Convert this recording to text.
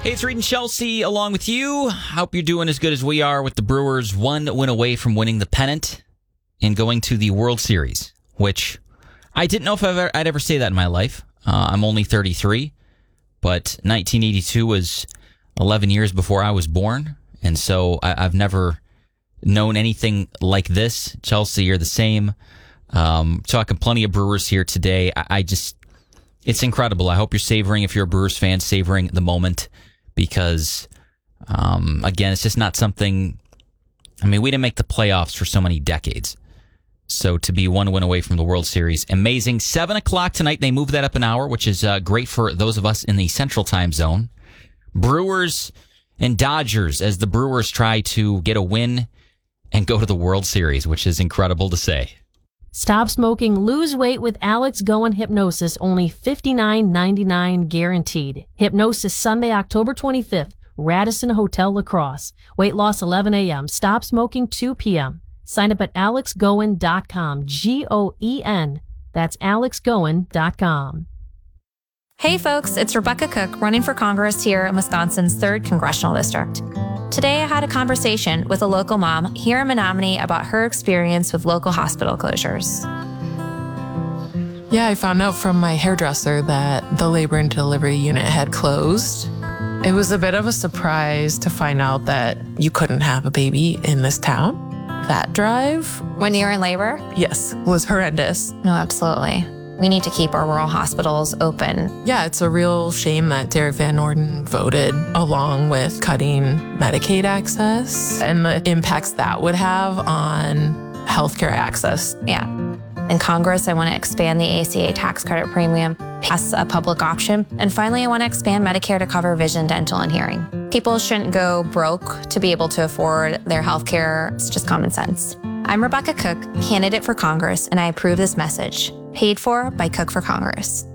Hey, it's Reed and Chelsea along with you. Hope you're doing as good as we are with the Brewers 1 win away from winning the pennant and going to the World Series, which I didn't know if I'd ever say that in my life. I'm only 33, but 1982 was 11 years before I was born, and so I've never known anything like this. Chelsea, you're the same. Talking plenty of Brewers here today. It's incredible. I hope you're savoring, if you're a Brewers fan, savoring the moment. Because, again, it's just not something... I mean, we didn't make the playoffs for so many decades. So to be 1 win away from the World Series, amazing. 7 o'clock tonight, they moved that up an hour, which is great for those of us in the Central Time Zone. Brewers and Dodgers, as the Brewers try to get a win and go to the World Series, which is incredible to say. Stop smoking, lose weight with Alex Goen Hypnosis, only $59.99 guaranteed. Hypnosis Sunday, October 25th, Radisson Hotel Lacrosse. Weight loss 11 a.m., stop smoking 2 p.m. Sign up at alexgoen.com, G-O-E-N. That's alexgoen.com. Hey folks, it's Rebecca Cook running for Congress here in Wisconsin's 3rd Congressional District. Today I had a conversation with a local mom here in Menominee about her experience with local hospital closures. Yeah, I found out from my hairdresser that the labor and delivery unit had closed. It was a bit of a surprise to find out that you couldn't have a baby in this town. That drive, When you're in labor? yes, was horrendous. No, absolutely. We need to keep our rural hospitals open. Yeah, it's a real shame that Derek Van Orden voted along with cutting Medicaid access and the impacts that would have on healthcare access. Yeah. In Congress, I want to expand the ACA tax credit premium, pass a public option, and finally, I want to expand Medicare to cover vision, dental, and hearing. People shouldn't go broke to be able to afford their healthcare. It's just common sense. I'm Rebecca Cook, candidate for Congress, and I approve this message. Paid for by Cook for Congress.